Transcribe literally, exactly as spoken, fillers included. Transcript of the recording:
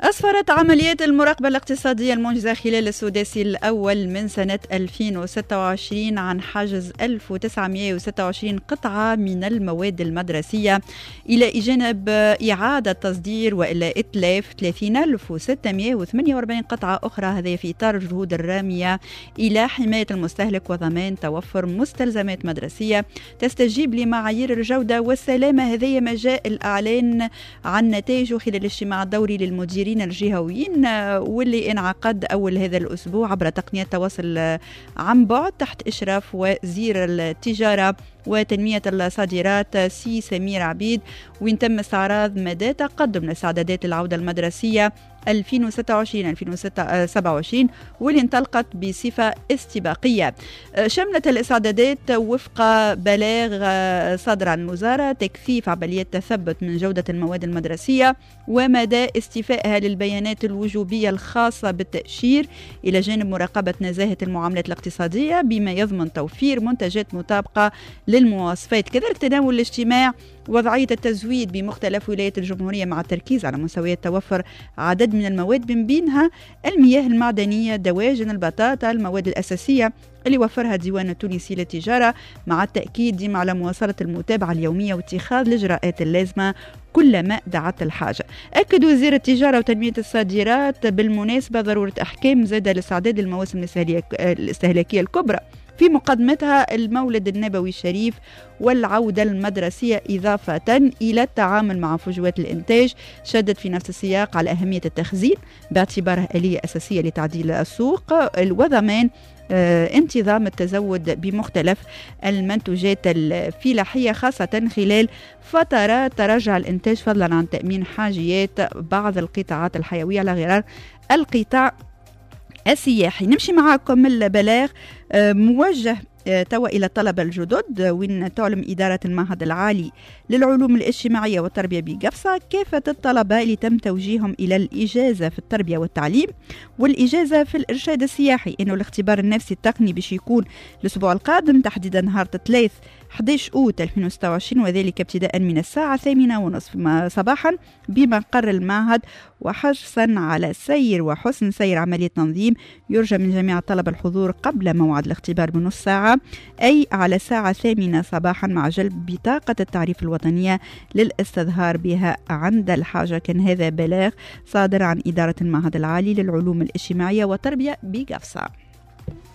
أسفرت عمليات المراقبة الاقتصادية المنجزة خلال السداسي الأول من سنة ألفين وستة وعشرين عن حجز ألف وتسعمائة وستة وعشرين قطعة من المواد المدرسية، إلى جانب إعادة تصدير وإلى إتلاف ثلاثين ألف وستمائة وثمانية وأربعين قطعة أخرى، هذا في إطار الجهود الرامية إلى حماية المستهلك وضمان توفر مستلزمات مدرسية تستجيب لمعايير الجودة والسلامة. هذا ما جاء الإعلان عن نتائجه خلال الاجتماع الدوري للمديرين الجهويين واللي انعقد أول هذا الأسبوع عبر تقنية تواصل عن بعد تحت إشراف وزير التجارة وتنمية الصادرات سي سمير عبيد، وين تم استعراض مدى تقدم الاستعدادات العودة المدرسية ألفين وستة وعشرين ألفين وسبعة وعشرين واللي انطلقت بصفة استباقية. شملت الاستعدادات وفق بلاغ صادر عن الوزارة تكثيف عمليات تثبت من جودة المواد المدرسية ومدى استيفائها للبيانات الوجوبية الخاصة بالتأشير، إلى جانب مراقبة نزاهة المعاملات الاقتصادية بما يضمن توفير منتجات مطابقة للمواصفات. كذلك تناول الاجتماع وضعية التزويد بمختلف ولايات الجمهورية مع التركيز على مستويات توفر عدد من المواد من بينها المياه المعدنية، دواجن، البطاطا، المواد الأساسية اللي وفرها الديوان التونسي للتجارة، مع التأكيد ديما على مواصلة المتابعة اليومية واتخاذ الإجراءات اللازمة كلما دعت الحاجة. أكد وزير التجارة وتنمية الصادرات بالمناسبة ضرورة أحكام زادة لاستعداد المواسم الاستهلاكية الكبرى، في مقدمتها المولد النبوي الشريف والعودة المدرسية، إضافة إلى التعامل مع فجوات الإنتاج. شدد في نفس السياق على أهمية التخزين باعتبارها آلية أساسية لتعديل السوق وضمان آه انتظام التزود بمختلف المنتوجات الفلاحية، خاصة خلال فترات تراجع الإنتاج، فضلا عن تأمين حاجيات بعض القطاعات الحيوية على غرار القطاع السياحي. نمشي معكم البلاغ موجه توا إلى الطلبة الجدد، وين تعلم إدارة المعهد العالي للعلوم الاجتماعية والتربية بقفصة كافة الطلبة اللي تم توجيههم إلى الإجازة في التربية والتعليم والإجازة في الإرشاد السياحي، إنه الاختبار النفسي التقني باش يكون الأسبوع القادم تحديدا نهار الثلاث أحد عشر أوت ألفين وستة وعشرين، وذلك ابتداء من الساعة الثامنة ونصف صباحا بمقر المعهد، وحرصا على سير وحسن سير عملية تنظيم. يرجى من جميع الطلبة الحضور قبل موعد الاختبار بنص ساعة، أي على الساعة الثامنة صباحا، مع جلب بطاقة التعريف الوطنية للاستظهار بها عند الحاجة. كان هذا بلاغ صادر عن إدارة المعهد العالي للعلوم الاجتماعية والتربية بقفصة.